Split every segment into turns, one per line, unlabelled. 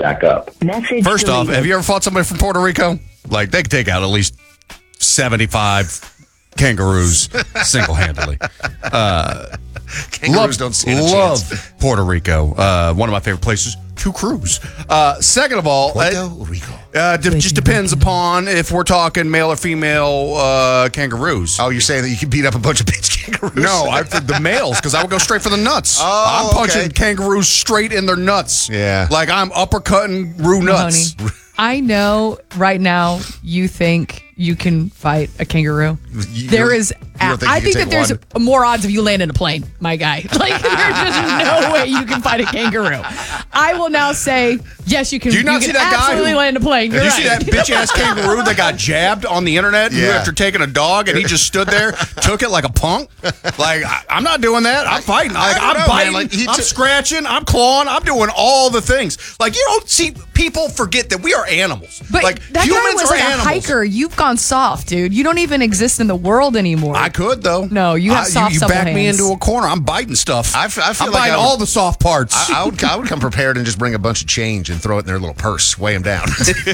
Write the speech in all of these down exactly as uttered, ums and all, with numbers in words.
back up.
Message
First off,
deleted.
have you ever fought somebody from Puerto Rico? Like, they could take out at least seventy-five kangaroos single-handedly. Uh,
Kangaroos
love,
don't stand a
love
chance.
Puerto Rico. Uh, one of my favorite places to cruise. Uh, second of all,
Puerto
uh,
Rico.
uh, d- just depends upon if we're talking male or female uh, kangaroos.
Oh, you're saying that you can beat up a bunch of bitch kangaroos?
No, I, the males, because I would go straight for the nuts.
Oh,
I'm punching
okay.
kangaroos straight in their nuts.
Yeah.
Like I'm uppercutting roo nuts.
Mahoney, I know right now you think you can fight a kangaroo.
You-
There
you
is.
don't think
I
you
think
can
that
take
there's more odds of you landing a plane, my guy. Like there's just no way you can fight a kangaroo. I will now say yes, you can.
Do you not
can
see that guy
absolutely
who-
land a plane.
Did
You're
you
right.
see that bitch ass kangaroo that got jabbed on the internet
Yeah.
after taking a dog and he just stood there, took it like a punk? Like, I, I'm not doing that. I'm fighting.
I
Like,
don't
I'm
know, man.
biting.
Like, he
I'm
took-
scratching. I'm clawing. I'm doing all the things. Like, you don't see people forget that we are animals.
But
like,
that guy
humans
was
are
like
animals.
a hiker. You've gone soft, dude. You don't even exist in the world anymore.
I could, though.
No, you have
I-
soft,
You, you
supple
back me
hands.
into a corner. I'm biting stuff.
I f- I feel
I'm
like
biting
I would-
all the soft parts.
I, I would I would come prepared and just bring a bunch of change and throw it in their little purse, weigh them down.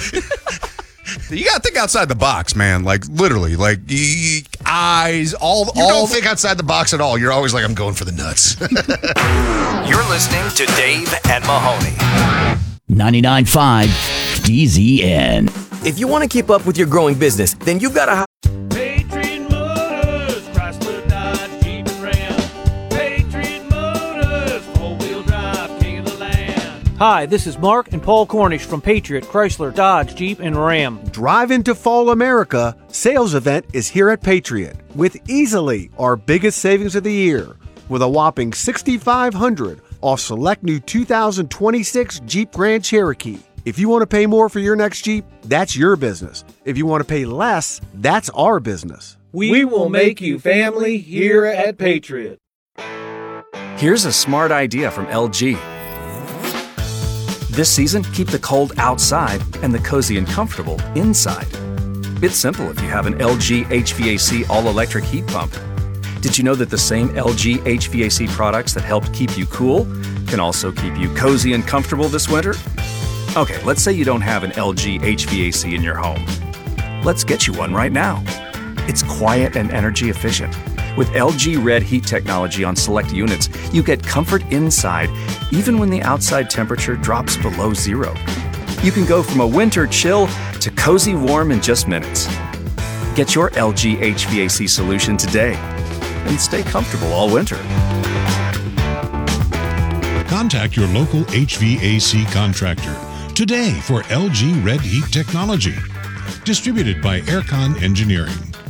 You got to think outside the box, man. Like, literally. Like, y- eyes, all,
You
all
don't think outside the box at all. You're always like, I'm going for the nuts.
You're listening to Dave and Mahoney.
ninety-nine point five D Z N.
If you want to keep up with your growing business, then you've got to.
Patriot Motors, Chrysler, Dodge, Jeep, and Ram. Patriot Motors, four-wheel drive, king of the land.
Hi, this is Mark and Paul Cornish from Patriot, Chrysler, Dodge, Jeep, and Ram.
Drive into Fall America sales event is here at Patriot with easily our biggest savings of the year with a whopping six thousand five hundred dollars off select new two thousand twenty-six Jeep Grand Cherokee. If you want to pay more for your next Jeep, that's your business. If you want to pay less, that's our business.
We will make you family here at Patriot.
Here's a smart idea from L G. This season, keep the cold outside and the cozy and comfortable inside. It's simple if you have an L G H V A C all-electric heat pump. Did you know that the same L G H V A C products that helped keep you cool can also keep you cozy and comfortable this winter? Okay, let's say you don't have an L G H V A C in your home. Let's get you one right now. It's quiet and energy efficient. With L G Red Heat technology on select units, you get comfort inside even when the outside temperature drops below zero. You can go from a winter chill to cozy warm in just minutes. Get your L G H V A C solution today and stay comfortable all winter.
Contact your local H V A C contractor today for L G Red Heat technology. Distributed by Aircon Engineering.